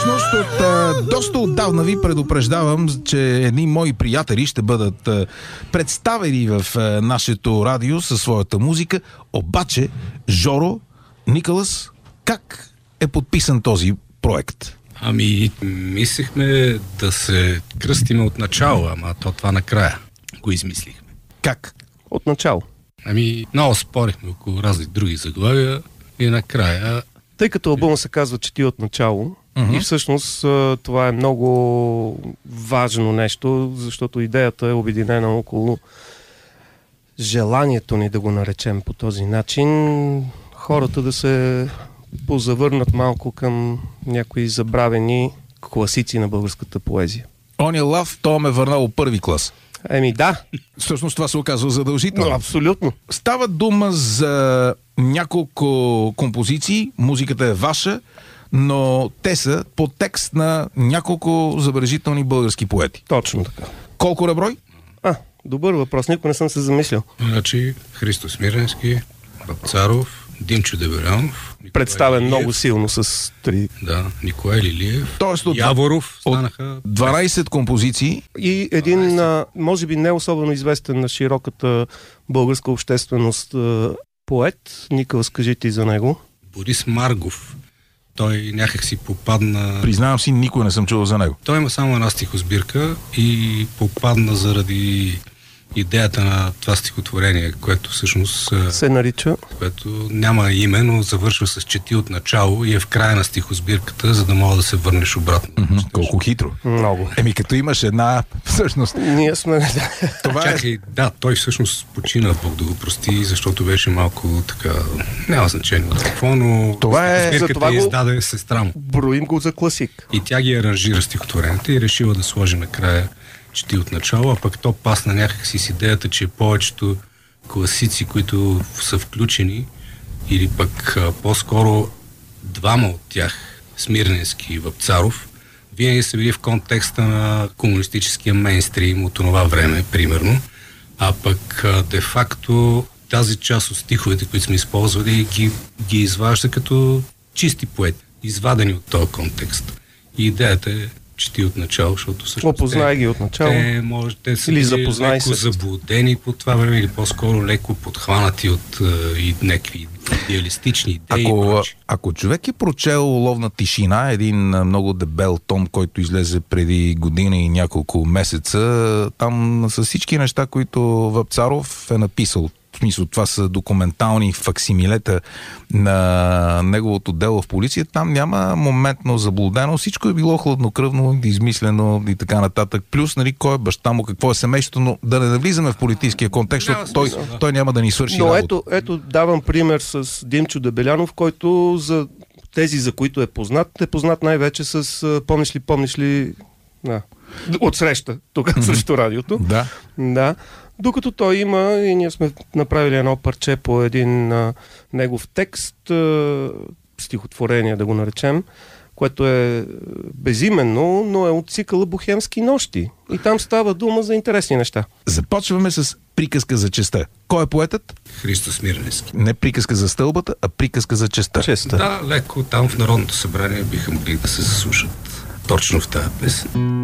Всъщност от доста отдавна ви предупреждавам, че едни мои приятели ще бъдат представени в нашето радио със своята музика. Обаче, Жоро, Николас, как е подписан този проект? Ами, мислихме да се кръстиме от начало, ама това накрая го измислихме. Как? От начало. Ами, много спорихме около разни други заглавия и накрая... Тъй като албума се казва "Чети от начало", и всъщност това е много важно нещо, защото идеята е обединена около желанието ни да го наречем по този начин, хората да се позавърнат малко към някои забравени класици на българската поезия. Оня лав, то ме върнало първи клас. Еми да. Всъщност това се оказва задължително. Но, абсолютно. Става дума за няколко композиции, музиката е ваша, но те са по текст на няколко забележителни български поети. Точно така. Колко на брой? Добър въпрос, никога не съм се замислил. Значи, Христо Смирненски, Вапцаров, Димчо Дебелянов, Представен много силно с три. Да, Николай Лилиев, Тоест от Яворов станаха 12 композиции. И един, може би не особено известен на широката българска общественост поет. Николас, кажи ти за него. Борис Маргов. Той някак си попадна... Признавам си, никой не съм чувал за него. Той има само една стихосбирка и попадна заради идеята на това стихотворение, което всъщност се нарича, което няма име, но завършва с "Чети от начало" и е в края на стихосбирката, за да мога да се върнеш обратно. Колко хитро. Много. Като имаш една, всъщност... Ние сме... Това Чакай, да, той всъщност почина, Бог да го прости, защото беше малко така... Няма значение от какво, но... Това е... За това издаде сестра му. Броим го за класик. И тя ги аранжира стихотворенията и решила да сложи накрая "Чети от начало", а пък то пасна някакси с идеята, че повечето класици, които са включени, или пък по-скоро двама от тях, Смирненски и Вапцаров, винаги са били в контекста на комунистическия мейнстрим от това време, примерно, а пък де-факто тази част от стиховете, които сме използвали, ги изважда като чисти поети, извадени от този контекст. И идеята е "Чети от начало", защото също опознай ги от начало. Те са или запознай леко заблудени по това време, или по-скоро леко подхванати от някакви идеалистични идеи. Ако човек е прочел "Ловна тишина", един много дебел том, който излезе преди година и няколко месеца, там са всички неща, които Вапцаров е написал. В смисъл, това са документални факсимилета на неговото дело в полиция. Там няма моментно заблудено. Всичко е било хладнокръвно, измислено и така нататък. Плюс, кой е баща му, какво е семейството, но да не навлизаме в политическия контекст, защото той няма да ни свърши работа. Но ето давам пример с Димчо Дебелянов, който за тези, за които е познат най-вече с помниш ли от среща тук срещу радиото. Да. Докато той има, и ние сме направили едно парче по един негов текст, стихотворение да го наречем, което е безименно, но е от цикъла "Бохемски нощи". И там става дума за интересни неща. Започваме с "Приказка за честта". Кой е поетът? Христо Смирненски. Не "Приказка за стълбата", а "Приказка за честта". Да, леко там в Народното събрание биха могли да се заслушат точно в тази песен.